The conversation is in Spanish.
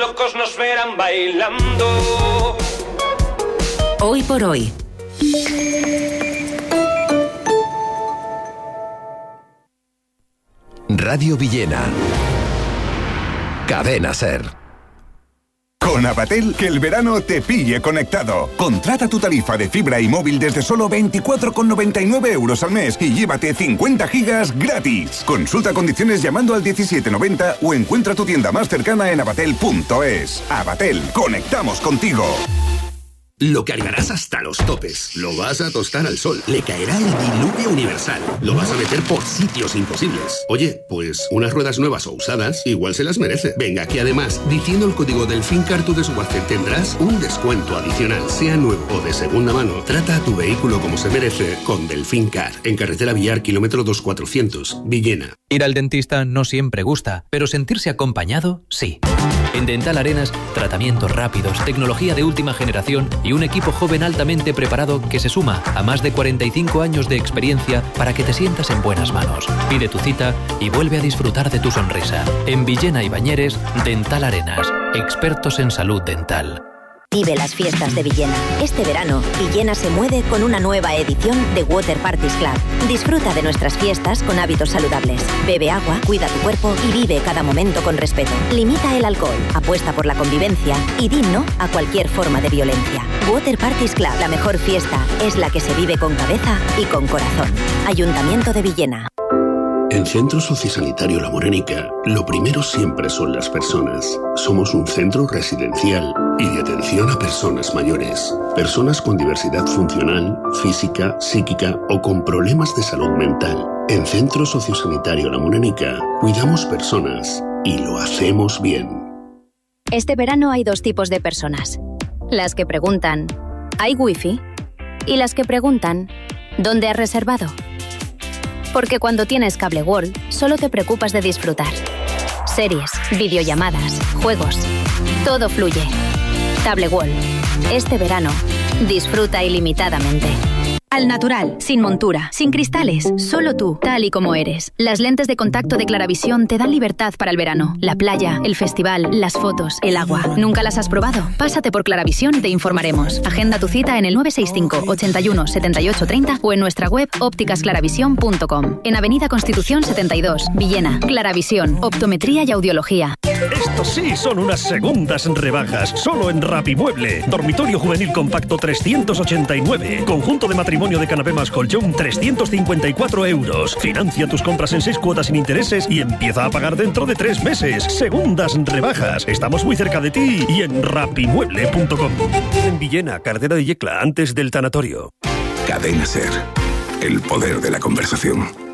locos nos verán bailando. Hoy por hoy. Radio Villena. Cadena SER. Con Avatel, que el verano te pille conectado. Contrata tu tarifa de fibra y móvil desde solo 24,99 € al mes y llévate 50 gigas gratis. Consulta condiciones llamando al 1790 o encuentra tu tienda más cercana en avatel.es. Avatel, conectamos contigo. Lo cargarás hasta los topes. Lo vas a tostar al sol. Le caerá el diluvio universal. Lo vas a meter por sitios imposibles. Oye, pues unas ruedas nuevas o usadas igual se las merece. Venga, que además, diciendo el código Delfincar tu desguace, tendrás un descuento adicional. Sea nuevo o de segunda mano, trata a tu vehículo como se merece con Delfincar. En carretera Villar, kilómetro 2400, Villena. Ir al dentista no siempre gusta, pero sentirse acompañado, sí. En Dental Arenas, tratamientos rápidos, tecnología de última generación y un equipo joven altamente preparado que se suma a más de 45 años de experiencia para que te sientas en buenas manos. Pide tu cita y vuelve a disfrutar de tu sonrisa. En Villena y Bañeres, Dental Arenas, expertos en salud dental. Vive las fiestas de Villena. Este verano, Villena se mueve con una nueva edición de Water Parties Club. Disfruta de nuestras fiestas con hábitos saludables. Bebe agua, cuida tu cuerpo y vive cada momento con respeto. Limita el alcohol, apuesta por la convivencia y di no a cualquier forma de violencia. Water Parties Club, la mejor fiesta es la que se vive con cabeza y con corazón. Ayuntamiento de Villena. En Centro Sociosanitario La Morenica, lo primero siempre son las personas. Somos un centro residencial y de atención a personas mayores. Personas con diversidad funcional, física, psíquica o con problemas de salud mental. En Centro Sociosanitario La Morenica, cuidamos personas y lo hacemos bien. Este verano hay dos tipos de personas. Las que preguntan, ¿hay wifi? Y las que preguntan, ¿dónde has reservado? Porque cuando tienes Cable World, solo te preocupas de disfrutar. Series, videollamadas, juegos. Todo fluye. Cable World. Este verano, disfruta ilimitadamente. Al natural, sin montura, sin cristales, solo tú, tal y como eres. Las lentes de contacto de Claravisión te dan libertad para el verano. La playa, el festival, las fotos, el agua. ¿Nunca las has probado? Pásate por Claravisión y te informaremos. Agenda tu cita en el 965 81 78 30 o en nuestra web ópticasclaravisión.com. En Avenida Constitución 72, Villena. Claravisión, optometría y audiología. Estos sí son unas segundas rebajas, solo en Rapimueble. Dormitorio juvenil compacto 389. Conjunto de matrimonio de canapé más colchón 354 €. Financia tus compras en 6 cuotas sin intereses y empieza a pagar dentro de 3 meses. Segundas rebajas. Estamos muy cerca de ti y en rapimueble.com. En Villena, carretera de Yecla, antes del tanatorio. Cadena SER. El poder de la conversación.